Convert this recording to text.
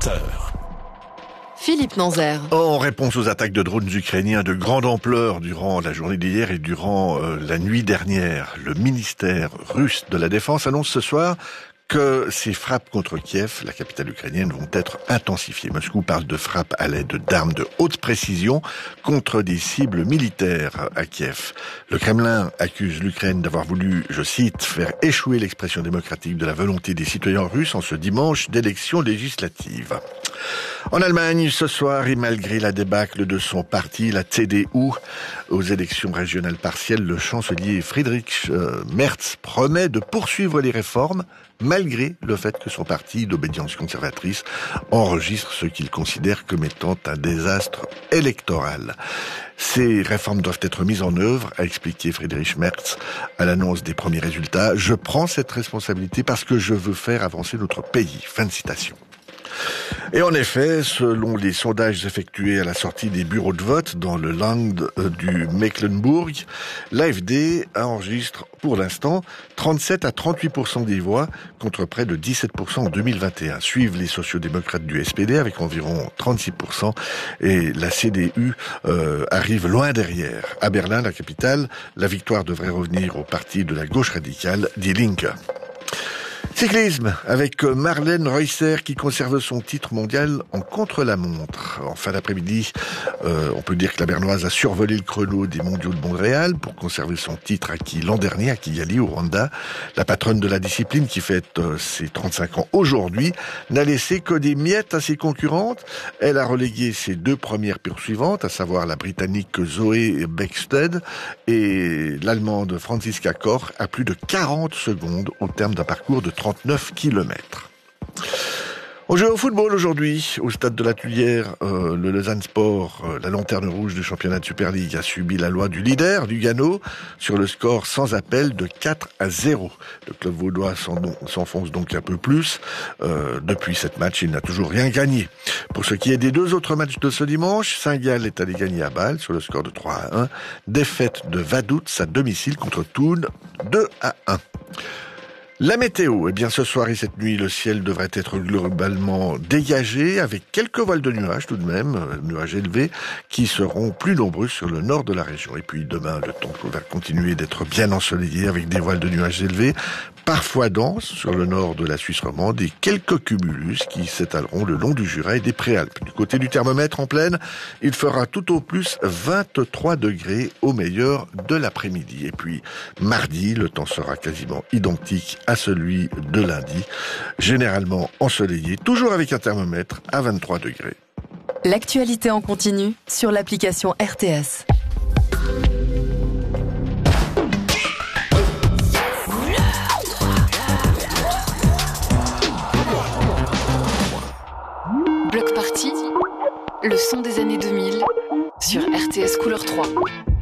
20h. Philippe Nanzer. En réponse aux attaques de drones ukrainiens de grande ampleur durant la journée d'hier et durant la nuit dernière, le ministère russe de la Défense annonce ce soir que ces frappes contre Kiev, la capitale ukrainienne, vont être intensifiées. Moscou parle de frappes à l'aide d'armes de haute précision contre des cibles militaires à Kiev. Le Kremlin accuse l'Ukraine d'avoir voulu, je cite, faire échouer l'expression démocratique de la volonté des citoyens russes en ce dimanche d'élections législatives. En Allemagne, ce soir, et malgré la débâcle de son parti, la CDU, aux élections régionales partielles, le chancelier Friedrich Merz promet de poursuivre les réformes, malgré le fait que son parti d'obédience conservatrice enregistre ce qu'il considère comme étant un désastre électoral. Ces réformes doivent être mises en œuvre, a expliqué Friedrich Merz à l'annonce des premiers résultats. Je prends cette responsabilité parce que je veux faire avancer notre pays. Fin de citation. Et en effet, selon les sondages effectués à la sortie des bureaux de vote dans le Land du Mecklembourg, l'AfD enregistre pour l'instant 37 à 38% des voix contre près de 17% en 2021. Suivent les sociodémocrates du SPD avec environ 36% et la CDU arrive loin derrière. À Berlin, la capitale, la victoire devrait revenir au parti de la gauche radicale, Die Linke. Cyclisme, avec Marlène Reusser qui conserve son titre mondial en contre-la-montre. En fin d'après-midi, on peut dire que la Bernoise a survolé le chrono des mondiaux de Montréal pour conserver son titre acquis l'an dernier à Kigali, au Rwanda. La patronne de la discipline, qui fête ses 35 ans aujourd'hui, n'a laissé que des miettes à ses concurrentes. Elle a relégué ses deux premières poursuivantes, à savoir la Britannique Zoé Bäckstedt et l'Allemande Franziska Koch, à plus de 40 secondes au terme d'un parcours de 39 km. On joue au football aujourd'hui, au stade de la Tuilière. Le Lausanne Sport, la lanterne rouge du championnat de Super League, a subi la loi du leader, Lugano, sur le score sans appel de 4-0. Le club vaudois s'enfonce donc un peu plus. Depuis 7 matchs, il n'a toujours rien gagné. Pour ce qui est des deux autres matchs de ce dimanche, Saint-Gall est allé gagner à Bâle sur le score de 3-1. Défaite de Vaduz à domicile contre Thun, 2-1. La météo, eh bien ce soir et cette nuit, le ciel devrait être globalement dégagé avec quelques voiles de nuages tout de même, nuages élevés, qui seront plus nombreux sur le nord de la région. Et puis demain, le temps va continuer d'être bien ensoleillé avec des voiles de nuages élevés, parfois denses sur le nord de la Suisse romande et quelques cumulus qui s'étaleront le long du Jura et des Préalpes. Du côté du thermomètre en plaine, il fera tout au plus 23 degrés au meilleur de l'après-midi. Et puis mardi, le temps sera quasiment identique à celui de lundi, généralement ensoleillé, toujours avec un thermomètre à 23 degrés. L'actualité en continu sur l'application RTS. Bloc Party, le son des années 2000 sur RTS Couleur 3.